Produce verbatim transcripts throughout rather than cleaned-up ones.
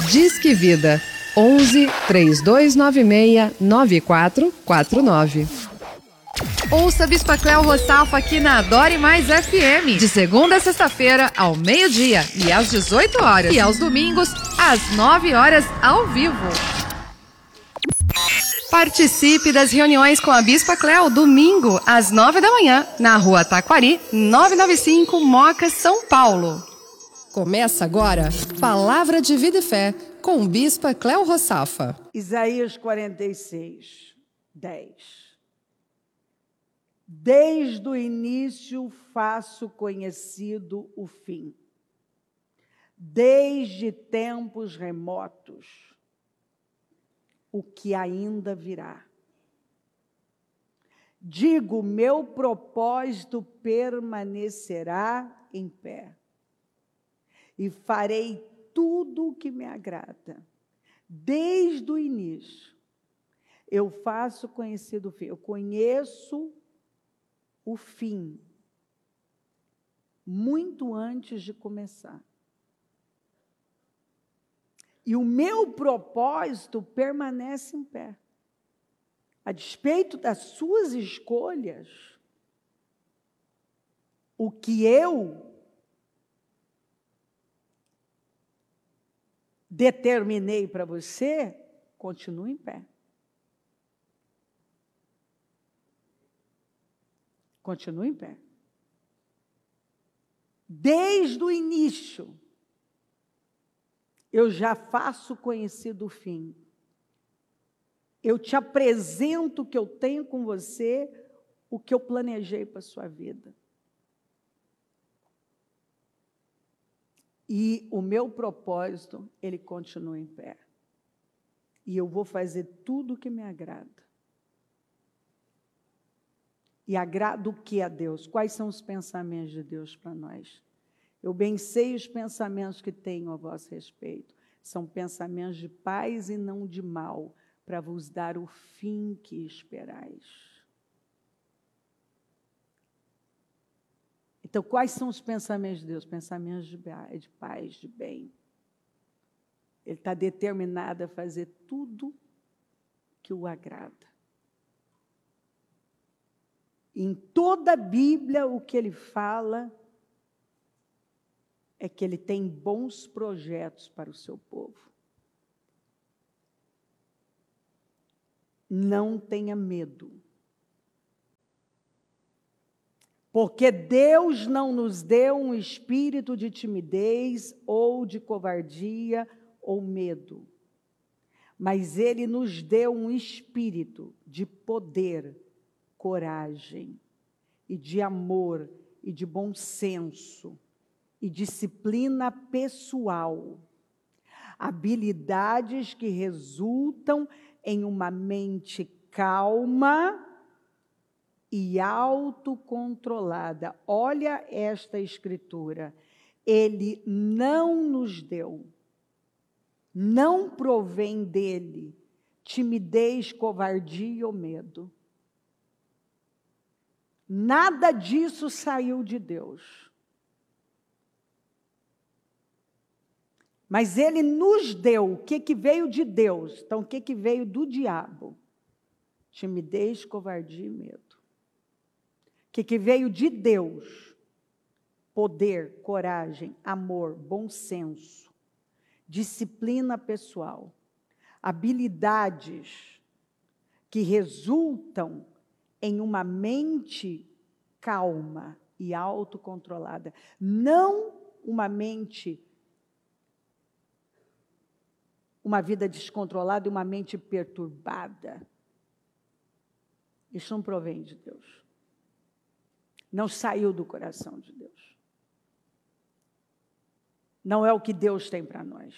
Disque Vida, onze, três dois nove seis, nove quatro quatro nove. Ouça Bispa Cléo Roçalfa aqui na Adore Mais F M, de segunda a sexta-feira, ao meio-dia e às dezoito horas. E aos domingos, às nove horas, ao vivo. Participe das reuniões com a Bispa Cléo, domingo, às nove da manhã, na Rua Taquari, novecentos e noventa e cinco, Moca, São Paulo. Começa agora, Palavra de Vida e Fé, com Bispa Cléo Roçalfa. Isaías quarenta e seis, dez. Desde o início faço conhecido o fim, desde tempos remotos, o que ainda virá. Digo, meu propósito permanecerá em pé, e farei tudo o que me agrada. Desde o início, eu faço conhecido o fim, eu conheço o fim, muito antes de começar. E o meu propósito permanece em pé. A despeito das suas escolhas, o que eu determinei para você, continua em pé. Continua em pé. Desde o início, eu já faço conhecido o fim. Eu te apresento o que eu tenho com você, o que eu planejei para a sua vida. E o meu propósito, ele continua em pé. E eu vou fazer tudo o que me agrada. E agrada o que a Deus? Quais são os pensamentos de Deus para nós? Eu bem sei os pensamentos que tenho a vosso respeito. São pensamentos de paz e não de mal, para vos dar o fim que esperais. Então, quais são os pensamentos de Deus? Pensamentos de, de paz, de bem. Ele está determinado a fazer tudo que o agrada. Em toda a Bíblia, o que ele fala é que ele tem bons projetos para o seu povo. Não tenha medo. Porque Deus não nos deu um espírito de timidez ou de covardia ou medo. Mas Ele nos deu um espírito de poder, coragem, e de amor, e de bom senso, e disciplina pessoal. Habilidades que resultam em uma mente calma e autocontrolada. Olha esta escritura. Ele não nos deu, não provém dele, timidez, covardia ou medo. Nada disso saiu de Deus. Mas ele nos deu o que, que veio de Deus. Então, o que, que veio do diabo? Timidez, covardia e medo. O que, que veio de Deus? Poder, coragem, amor, bom senso, disciplina pessoal, habilidades que resultam em uma mente calma e autocontrolada. Não uma mente, uma vida descontrolada e uma mente perturbada. Isso não provém de Deus. Não saiu do coração de Deus. Não é o que Deus tem para nós.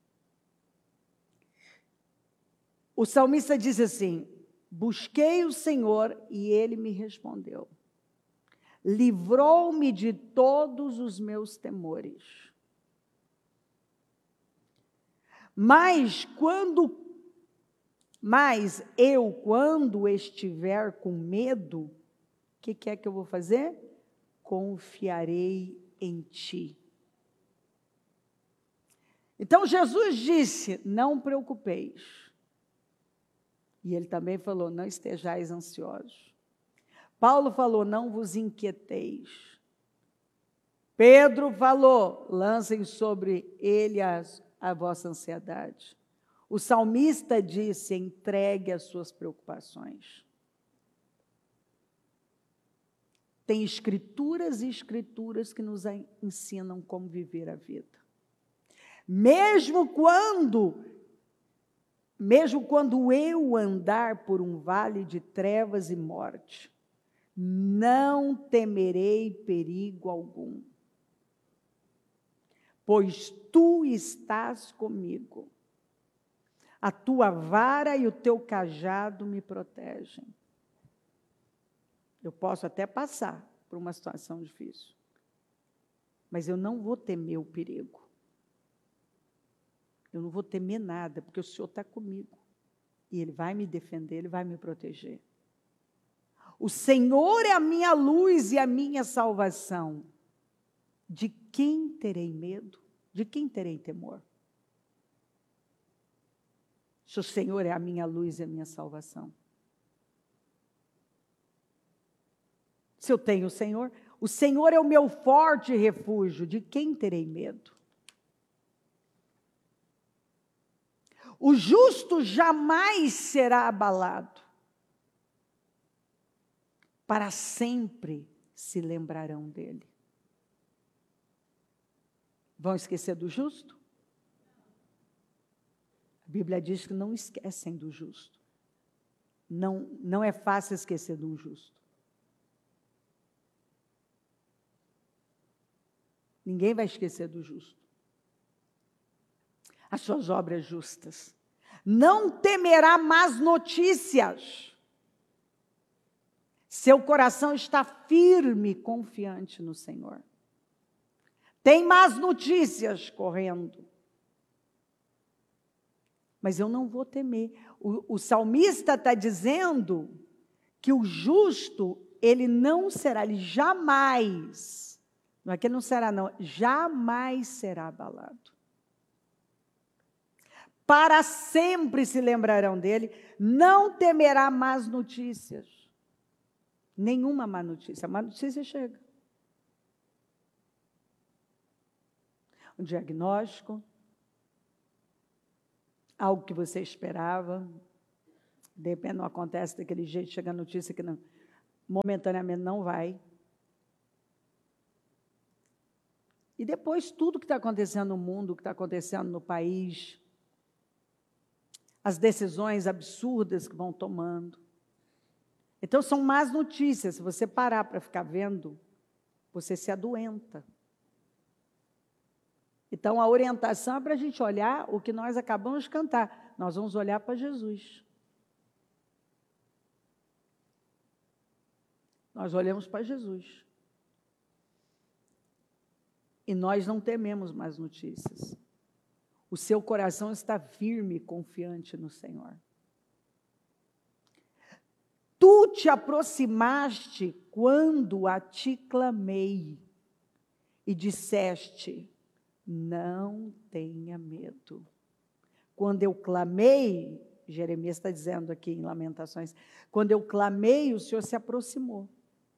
O salmista diz assim: busquei o Senhor e Ele me respondeu. Livrou-me de todos os meus temores. Mas quando, mas eu, quando estiver com medo, o que, que é que eu vou fazer? Confiarei em Ti. Então Jesus disse, não preocupeis. E ele também falou, não estejais ansiosos. Paulo falou, não vos inquieteis. Pedro falou, lancem sobre ele a, a vossa ansiedade. O salmista disse, entregue as suas preocupações. Tem escrituras e escrituras que nos ensinam como viver a vida. Mesmo quando, mesmo quando eu andar por um vale de trevas e morte, não temerei perigo algum, pois tu estás comigo. A tua vara e o teu cajado me protegem. Eu posso até passar por uma situação difícil, mas eu não vou temer o perigo. Eu não vou temer nada, porque o Senhor está comigo. E Ele vai me defender, Ele vai me proteger. O Senhor é a minha luz e a minha salvação. De quem terei medo? De quem terei temor? Se o Senhor é a minha luz e a minha salvação. Se eu tenho o Senhor, o Senhor é o meu forte refúgio, de quem terei medo? O justo jamais será abalado. Para sempre se lembrarão dele. Vão esquecer do justo? A Bíblia diz que não esquecem do justo. Não, não é fácil esquecer de um justo. Ninguém vai esquecer do justo. As suas obras justas. Não temerá más notícias. Seu coração está firme e confiante no Senhor. Tem más notícias correndo. Mas eu não vou temer. O, o salmista está dizendo que o justo, ele não será, ele jamais, não é que ele não será não, jamais será abalado. Para sempre se lembrarão dele, não temerá más notícias. Nenhuma má notícia. A má notícia chega. Um diagnóstico, algo que você esperava, de repente não acontece daquele jeito, chega a notícia que não, momentaneamente não vai. E depois tudo que está acontecendo no mundo, o que está acontecendo no país, as decisões absurdas que vão tomando. Então, são más notícias. Se você parar para ficar vendo, você se adoenta. Então, a orientação é para a gente olhar o que nós acabamos de cantar. Nós vamos olhar para Jesus. Nós olhamos para Jesus. E nós não tememos mais notícias. O seu coração está firme e confiante no Senhor. Tu te aproximaste quando a ti clamei e disseste, não tenha medo. Quando eu clamei, Jeremias está dizendo aqui em Lamentações, quando eu clamei, o Senhor se aproximou.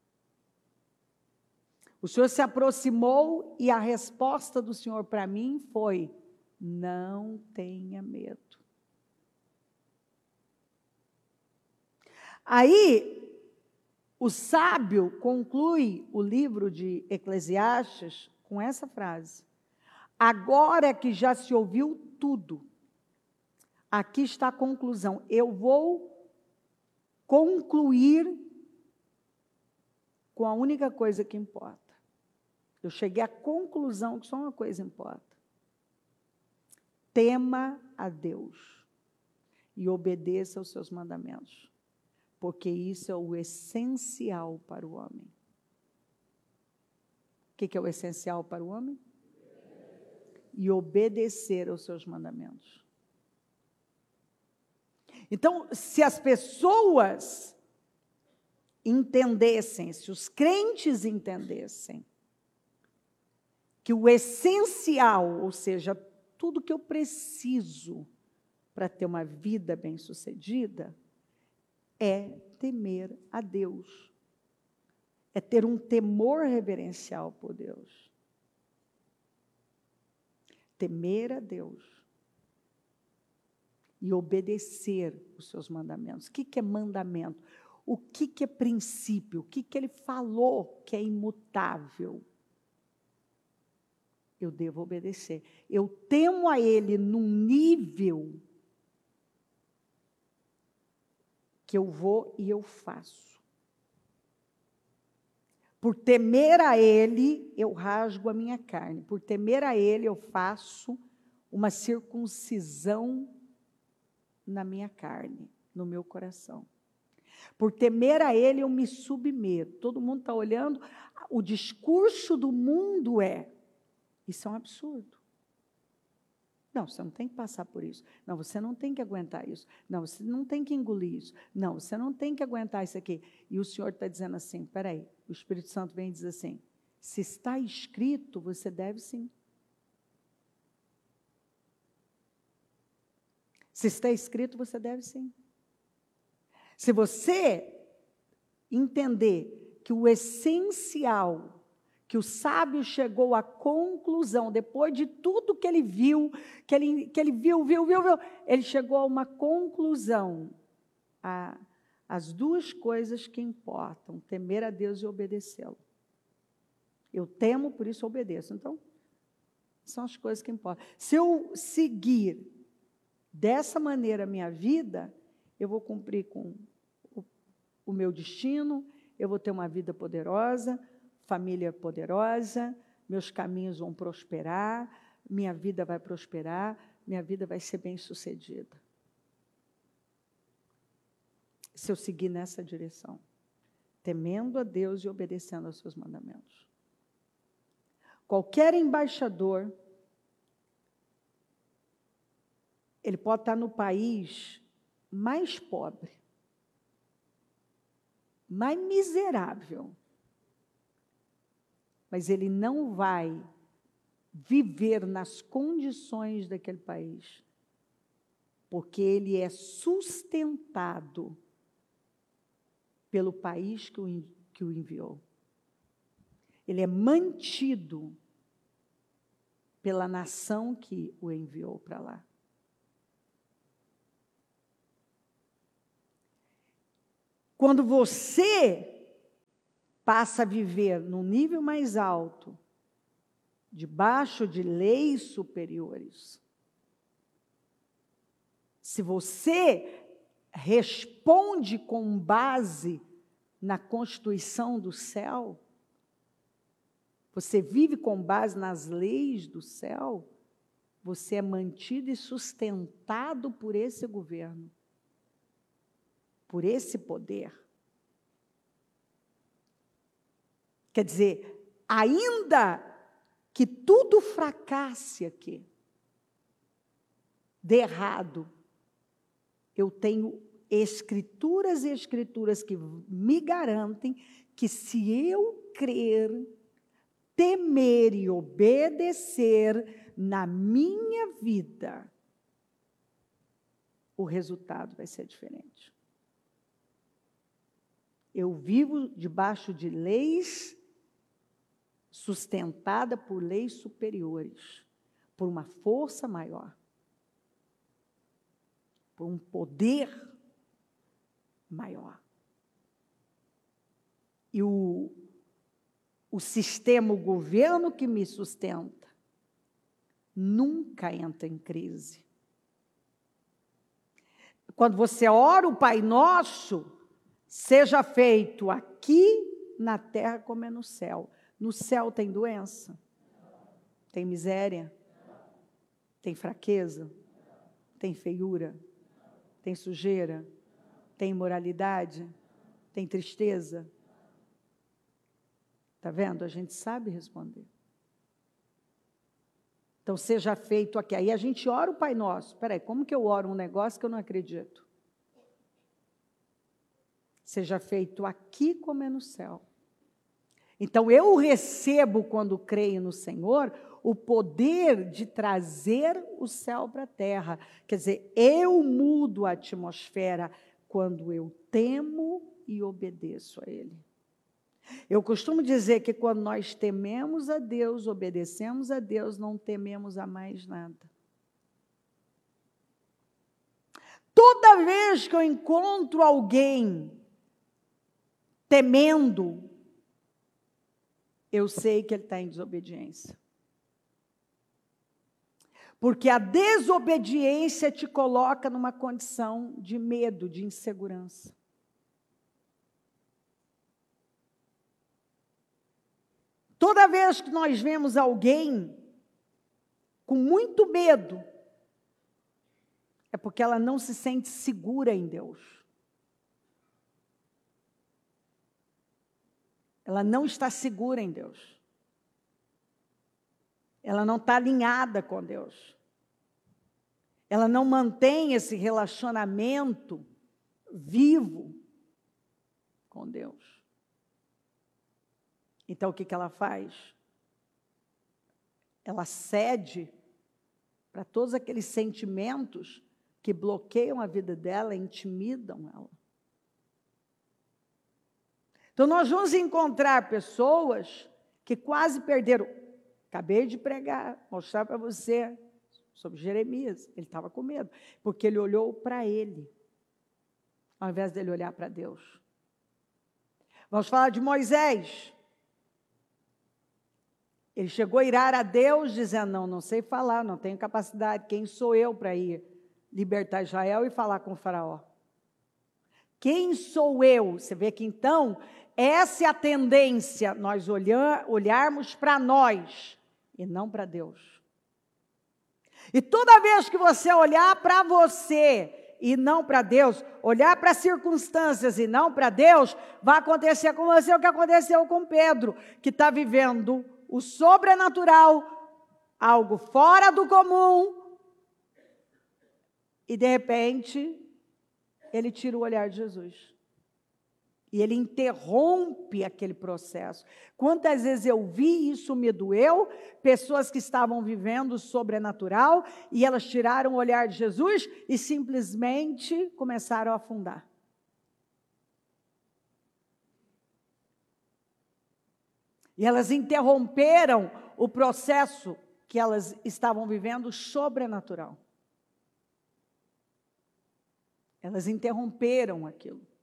O Senhor se aproximou e a resposta do Senhor para mim foi, não tenha medo. Aí, o sábio conclui o livro de Eclesiastes com essa frase. Agora que já se ouviu tudo, aqui está a conclusão. Eu vou concluir com a única coisa que importa. Eu cheguei à conclusão que só uma coisa importa. Tema a Deus e obedeça aos seus mandamentos. Porque isso é o essencial para o homem. O que é o essencial para o homem? E obedecer aos seus mandamentos. Então, se as pessoas entendessem, se os crentes entendessem, que o essencial, ou seja, tudo que eu preciso para ter uma vida bem-sucedida é temer a Deus. É ter um temor reverencial por Deus. Temer a Deus. E obedecer os seus mandamentos. O que, que é mandamento? O que, que é princípio? O que, que ele falou que é imutável? Eu devo obedecer. Eu temo a ele num nível que eu vou e eu faço. Por temer a ele, eu rasgo a minha carne. Por temer a ele, eu faço uma circuncisão na minha carne, no meu coração. Por temer a ele, eu me submeto. Todo mundo está olhando. O discurso do mundo é: isso é um absurdo. Não, você não tem que passar por isso. Não, você não tem que aguentar isso. Não, você não tem que engolir isso. Não, você não tem que aguentar isso aqui. E o Senhor está dizendo assim, peraí, o Espírito Santo vem e diz assim, se está escrito, você deve sim. Se está escrito, você deve sim. Se você entender que o essencial, que o sábio chegou à conclusão, depois de tudo que ele viu, que ele, que ele viu, viu, viu, viu, ele chegou a uma conclusão, a, as duas coisas que importam, temer a Deus e obedecê-lo. Eu temo, por isso obedeço. Então, são as coisas que importam. Se eu seguir dessa maneira a minha vida, eu vou cumprir com o, o meu destino, eu vou ter uma vida poderosa, família poderosa, meus caminhos vão prosperar, minha vida vai prosperar, minha vida vai ser bem-sucedida. Se eu seguir nessa direção, temendo a Deus e obedecendo aos seus mandamentos. Qualquer embaixador, ele pode estar no país mais pobre, mais miserável, mas ele não vai viver nas condições daquele país, porque ele é sustentado pelo país que o, que o enviou. Ele é mantido pela nação que o enviou para lá. Quando você passa a viver num nível mais alto, debaixo de leis superiores, se você responde com base na Constituição do céu, você vive com base nas leis do céu, você é mantido e sustentado por esse governo, por esse poder. Quer dizer, ainda que tudo fracasse aqui, dê errado, eu tenho escrituras e escrituras que me garantem que se eu crer, temer e obedecer na minha vida, o resultado vai ser diferente. Eu vivo debaixo de leis sustentada por leis superiores, por uma força maior, por um poder maior. E o, o sistema, o governo que me sustenta, nunca entra em crise. Quando você ora o Pai Nosso, seja feito aqui na terra como é no céu. No céu tem doença? Tem miséria? Tem fraqueza? Tem feiura? Tem sujeira? Tem imoralidade? Tem tristeza? Está vendo? A gente sabe responder. Então, seja feito aqui. Aí a gente ora o Pai Nosso. Espera aí, como que eu oro um negócio que eu não acredito? Seja feito aqui como é no céu. Então, eu recebo, quando creio no Senhor, o poder de trazer o céu para a terra. Quer dizer, eu mudo a atmosfera quando eu temo e obedeço a Ele. Eu costumo dizer que quando nós tememos a Deus, obedecemos a Deus, não tememos a mais nada. Toda vez que eu encontro alguém temendo, eu sei que ele está em desobediência. Porque a desobediência te coloca numa condição de medo, de insegurança. Toda vez que nós vemos alguém com muito medo, é porque ela não se sente segura em Deus. Ela não está segura em Deus. Ela não está alinhada com Deus. Ela não mantém esse relacionamento vivo com Deus. Então, o que que ela faz? Ela cede para todos aqueles sentimentos que bloqueiam a vida dela, intimidam ela. Então, nós vamos encontrar pessoas que quase perderam. Acabei de pregar, mostrar para você sobre Jeremias. Ele estava com medo, porque ele olhou para ele, ao invés dele olhar para Deus. Vamos falar de Moisés. Ele chegou a irar a Deus, dizendo, não, não sei falar, não tenho capacidade. Quem sou eu para ir libertar Israel e falar com o faraó? Quem sou eu? Você vê que então, essa é a tendência, nós olhar, olharmos para nós e não para Deus. E toda vez que você olhar para você e não para Deus, olhar para as circunstâncias e não para Deus, vai acontecer com você o que aconteceu com Pedro, que está vivendo o sobrenatural, algo fora do comum, e de repente, ele tira o olhar de Jesus. E ele interrompe aquele processo. Quantas vezes eu vi isso, me doeu, pessoas que estavam vivendo o sobrenatural, e elas tiraram o olhar de Jesus e simplesmente começaram a afundar. E elas interromperam o processo que elas estavam vivendo sobrenatural. Elas interromperam aquilo.